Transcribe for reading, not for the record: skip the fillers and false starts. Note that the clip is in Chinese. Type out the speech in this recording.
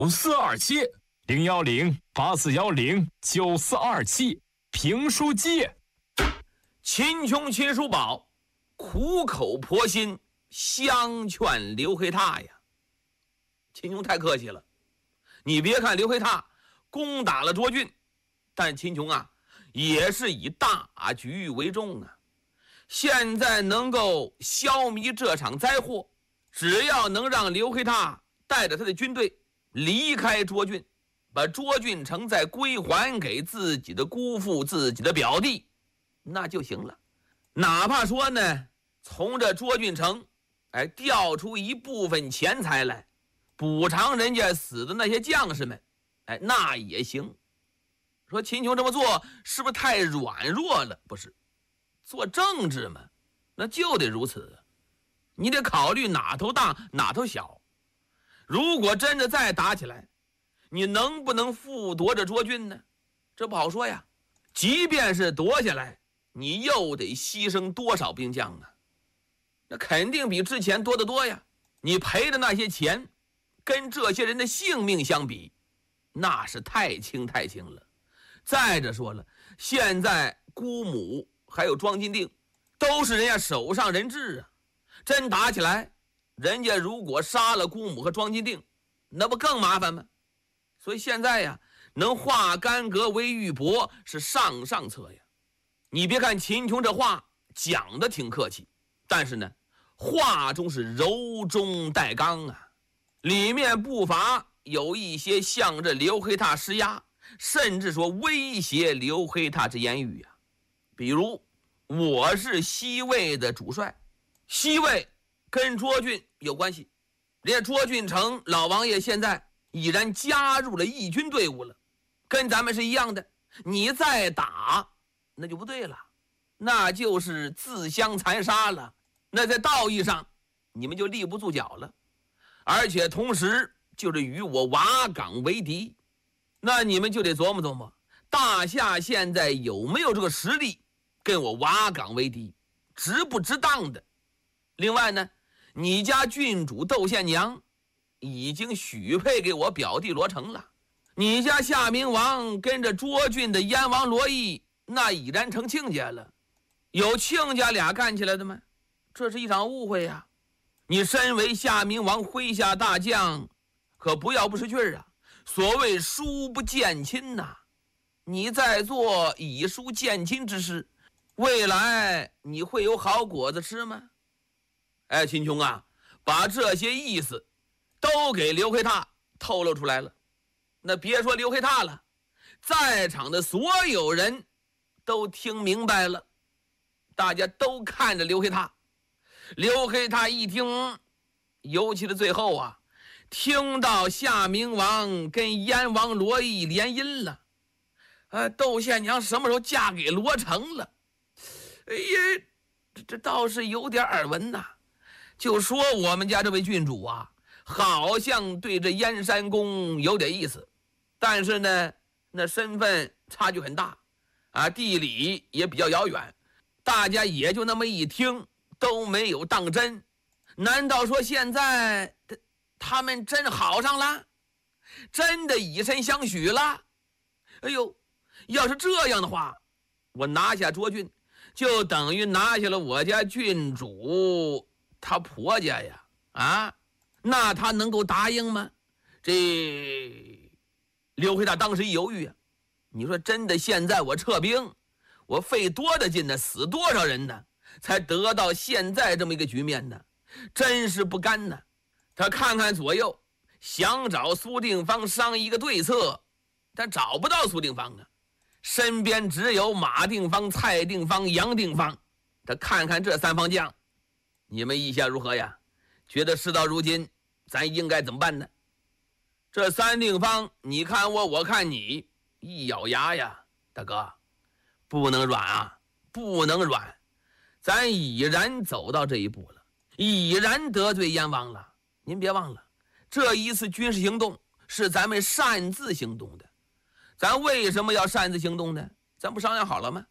9427-010-8410-9427评书界。 秦琼秦叔宝苦口婆心相劝刘黑闼呀。秦琼太客气了，你别看刘黑闼攻打了涿郡，但秦琼啊也是以大局为重啊。现在能够消弭这场灾祸，只要能让刘黑闼带着他的军队离开涿郡，把涿郡城再归还给自己的姑父、自己的表弟，那就行了。哪怕说呢，从这涿郡城调出一部分钱财来补偿人家死的那些将士们，那也行。说秦琼这么做是不是太软弱了？不是，做政治嘛，那就得如此。你得考虑哪头大哪头小。如果真的再打起来，你能不能复夺着涿郡呢？这不好说呀。即便是夺下来，你又得牺牲多少兵将啊？那肯定比之前多得多呀。你赔的那些钱跟这些人的性命相比，那是太轻太轻了。再者说了，现在姑母还有庄金定都是人家手上人质啊，真打起来，人家如果杀了姑母和庄金定，那不更麻烦吗？所以现在呀，能化干戈为玉帛是上策呀。你别看秦琼这话讲的挺客气，但是呢，话中是柔中带刚啊，里面不乏有一些向着刘黑闼施压，甚至说威胁刘黑闼之言语啊。比如，我是西魏的主帅，西魏跟涿郡有关系，人家涿郡城老王爷现在已然加入了义军队伍了，跟咱们是一样的。你再打，那就不对了，那就是自相残杀了，那在道义上你们就立不住脚了，而且同时就是与我瓦岗为敌。那你们就得琢磨琢磨，大夏现在有没有这个实力跟我瓦岗为敌，值不值当的。另外呢，你家郡主窦宪娘已经许配给我表弟罗成了，你家夏明王跟着涿郡的燕王罗毅那已然成亲家了，有亲家俩干起来的吗？这是一场误会呀。你身为夏明王麾下大将，可不要不识趣啊。所谓书不见亲呐，你在做以书见亲之事，未来你会有好果子吃吗？秦琼啊，把这些意思都给刘黑闼透露出来了。那别说刘黑闼了，在场的所有人都听明白了，大家都看着刘黑闼。刘黑闼一听，尤其是最后啊，听到夏明王跟燕王罗毅联姻了，窦宪娘什么时候嫁给罗成了？哎呀，这倒是有点耳闻呐。就说我们家这位郡主啊，好像对这燕山公有点意思，但是呢，那身份差距很大啊，地理也比较遥远，大家也就那么一听，都没有当真。难道说现在他们真好上了，真的以身相许了？哎呦，要是这样的话，我拿下涿郡就等于拿下了我家郡主她婆家呀，那她能够答应吗？这刘黑闼当时一犹豫啊，你说真的，现在我撤兵，我费多大劲呢，死多少人呢，才得到现在这么一个局面呢？真是不甘呢。他看看左右，想找苏定方商议一个对策，但找不到苏定方啊，身边只有马定方、蔡定方、杨定方。他看看这三方将，你们意下如何呀？觉得事到如今咱应该怎么办呢？这三定方你看我，我看你，一咬牙呀，大哥，不能软啊，不能软，咱已然走到这一步了，已然得罪燕王了。您别忘了，这一次军事行动是咱们擅自行动的，咱为什么要擅自行动呢？咱不商量好了吗？